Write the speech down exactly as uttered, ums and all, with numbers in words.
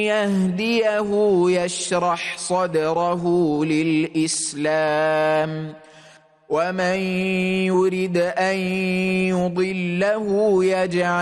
يهديه يشرح صدره للإسلام ومن يرد أن يضله يجعل